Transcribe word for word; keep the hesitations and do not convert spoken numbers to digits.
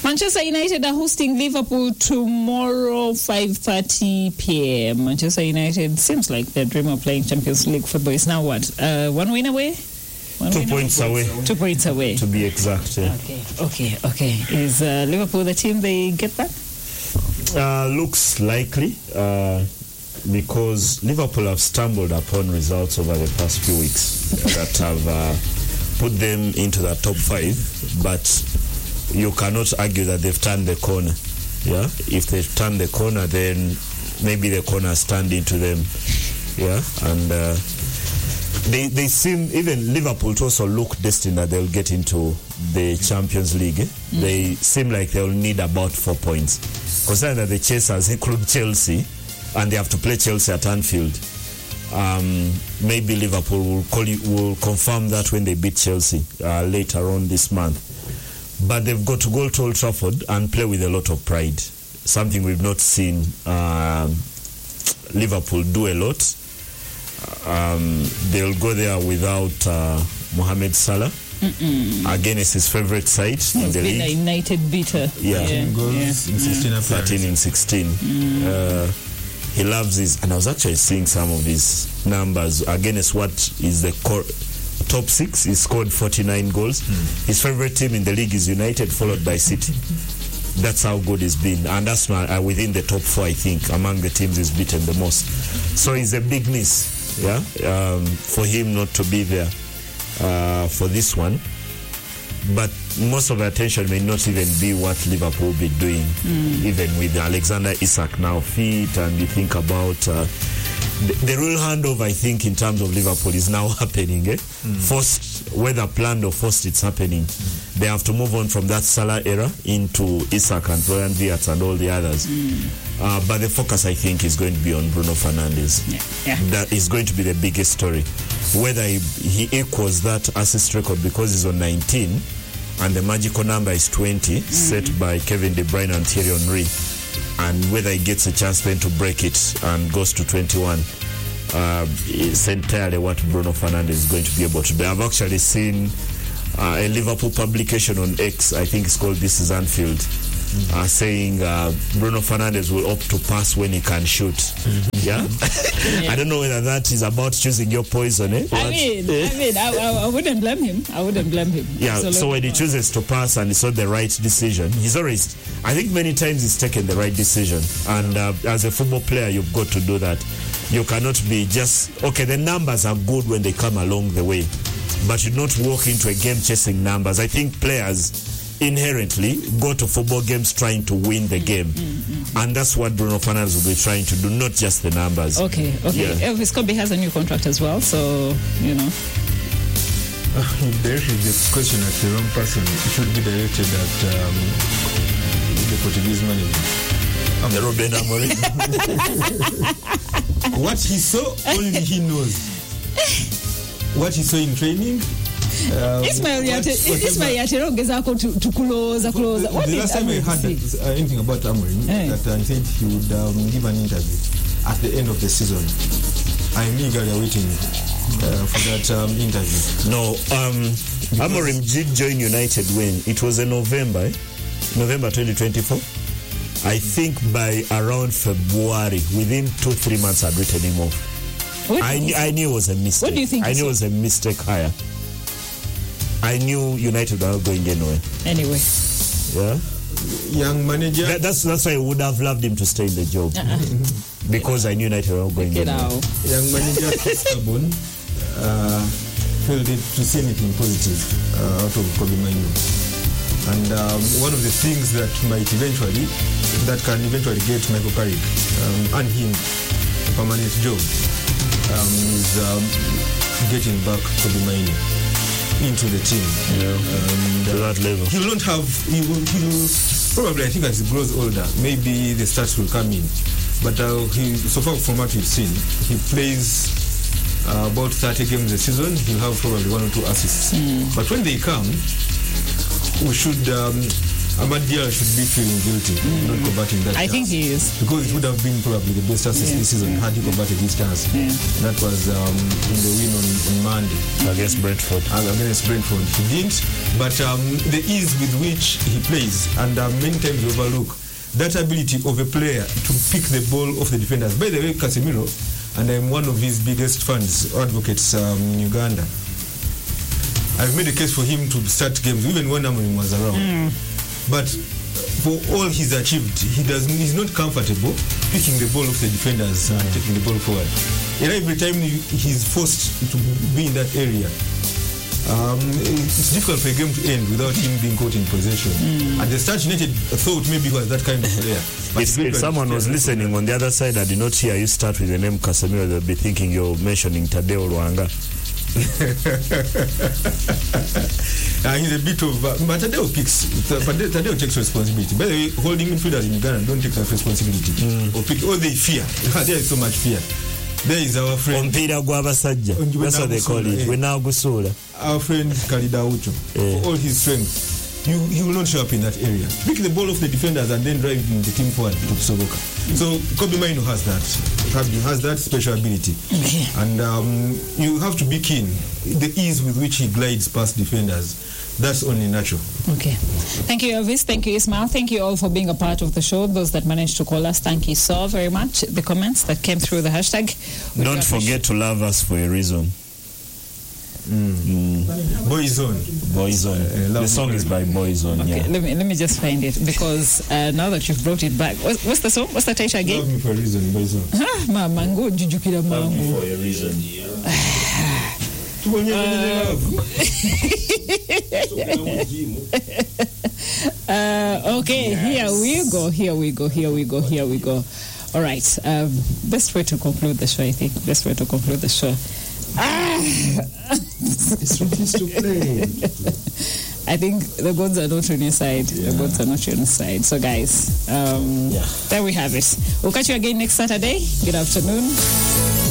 Manchester United are hosting Liverpool tomorrow, five thirty p.m. Manchester United seems like their dream of playing Champions League football is now what? Uh, one win away? One Two win points away? away. Two points away. To be exact, yeah. Okay, okay, okay. Is uh, Liverpool the team they get back? Uh, looks likely uh, because Liverpool have stumbled upon results over the past few weeks that have uh, put them into the top five, but you cannot argue that they've turned the corner. Yeah, if they've turned the corner, then maybe the corner stand into them. Yeah, and uh, they they seem, even Liverpool to also look destined that they'll get into the Champions League. Eh? Mm. They seem like they'll need about four points. Considering that the chasers include Chelsea, and they have to play Chelsea at Anfield. Um, maybe Liverpool will call you, will confirm that when they beat Chelsea uh, later on this month. But they've got to go to Old Trafford and play with a lot of pride. Something we've not seen uh, Liverpool do a lot. Um, they'll go there without uh, Mohamed Salah. Mm-mm. Against his favorite side He's in the been league. A United beater. Yeah, yeah. goals yeah. in sixteen yeah. thirteen in sixteen. Mm. Uh, he loves his, and I was actually seeing some of his numbers against what is the core, top six. He scored forty-nine goals. Mm. His favorite team in the league is United, followed by City. That's how good he's been, and that's my, uh, within the top four, I think, among the teams he's beaten the most. So it's a big miss, yeah, um, for him not to be there uh, for this one. But most of the attention may not even be what Liverpool will be doing, mm. even with Alexander Isak now fit, and you think about uh, the, the real handover, I think, in terms of Liverpool is now happening. Eh? Mm. Forced, whether planned or forced, it's happening. Mm. They have to move on from that Salah era into Isak and Florian Wirtz and all the others. Mm. Uh, but the focus, I think, is going to be on Bruno Fernandes. Yeah. Yeah. That is going to be the biggest story. Whether he, he equals that assist record because he's on nineteen, and the magical number is twenty, mm-hmm. set by Kevin De Bruyne and Thierry Henry, and whether he gets a chance then to break it and goes to twenty-one, uh, it's entirely what Bruno Fernandes is going to be able to do. I've actually seen uh, a Liverpool publication on X, I think it's called This is Anfield, mm-hmm. uh, saying uh, Bruno Fernandes will opt to pass when he can shoot. Mm-hmm. Yeah? yeah? I don't know whether that is about choosing your poison. Eh? I mean, I mean, I, I, I wouldn't blame him. I wouldn't blame him. Yeah, Absolutely. So when he chooses to pass and it's not the right decision, he's always, I think many times he's taken the right decision. And uh, as a football player, you've got to do that. You cannot be just, okay, the numbers are good when they come along the way, but you not walk into a game chasing numbers. I think players inherently go to football games trying to win the game, mm-hmm. and that's what Bruno Fernandes will be trying to do, not just the numbers. Okay, okay. Yeah. Elvis Kobe has a new contract as well, so you know. Uh, there is the question at the wrong person. It should be directed at um, the Portuguese manager. I'm the Ruben Amorim. What he saw, only he knows. What he saw in training. Um, Ismail Yatirongeza to close, close. The, the last time I heard that, uh, anything about Amorim, hey. that I said he would um, give an interview at the end of the season. I'm eagerly waiting uh, for that um, interview. No, um, Amorim did join United when it was in November, eh? November twenty twenty-four. I think by around February, within two three months, I'd written him off. I, I knew it was a mistake. What do you think? I knew it was a mistake hire. I knew United were not going anywhere. Anyway. Yeah. Young manager. That, that's that's why I would have loved him to stay in the job. Uh-uh. Because I knew United were not going Get anywhere. Out. Young manager Carbon uh, failed to see anything positive uh, out of Kobe Mainoo. And um, one of the things that might eventually, that can eventually get Michael Carrick um, and him a permanent job um, is um, getting back Kobe Mainoo into the team. Yeah. Um, to that level. He will not have, he will, he will probably, I think as he grows older, maybe the stats will come in. But uh, he, so far from what we've seen, he plays uh, about thirty games a season. He'll have probably one or two assists. Mm. But when they come, we should um, Amad Diallo should be feeling guilty mm. not converting that I chance. think he is. Because it would have been probably the best assist Yeah. this season had he converted this chance. Yeah. That was um, in the win on, on Monday Against Brentford. uh, against Brentford. He didn't, but um, the ease with which he plays, and uh, many times we overlook that ability of a player to pick the ball off the defenders. By the way, Casemiro, and I'm one of his biggest fans, advocates um, in Uganda. I've made a case for him to start games even when Amorim was around. Mm. But for all he's achieved, he does he's not comfortable picking the ball off the defenders and taking the ball forward. And every time he's forced to be in that area, um, it's difficult for a game to end without him being caught in possession. Mm. At the start, United thought maybe he was that kind of player. But If, if someone was listening on the other side and did not hear you start with the name Casemiro, they'll be thinking you're mentioning Tadeo Luanga. uh, he's a bit of uh, but Tadeo picks Tadeo, Tadeo takes responsibility. By the way, holding midfielders in Uganda don't take that responsibility mm. or pick, or they fear. There is so much fear. There is our friend Ompira gw'abasajja. That's what they call it. We now gusula. Our friend Khalid Aucho, yeah. For all his strength, you, he will not show up in that area. Pick the ball off the defenders and then drive the team forward to Soroka. So Kobe Maino has that. He has that special ability. And um, you have to be keen. The ease with which he glides past defenders, that's only natural. Okay. Thank you, Elvis. Thank you, Ismail. Thank you all for being a part of the show. Those that managed to call us, thank you so very much. The comments that came through the hashtag. Don't forget to love us for a reason. Mm. Mm. Boyzone. Boyzone. Uh, the song is by Boyzone. Okay, yeah. let me let me just find it because uh, now that you've brought it back, what's, what's the song? What's the title again? Love me for a reason, Boyzone. Ah, ma mango jujukira Love me mango. for a reason. uh, okay, yes. Here we go. Here we go. Here we go. Here we go. All right. Um, best way to conclude the show, I think. Best way to conclude the show. Ah! It's refused to play. I think the gods are not on your side. Yeah. The gods are not on your side. So, guys, um, yeah. There we have it. We'll catch you again next Saturday. Good afternoon.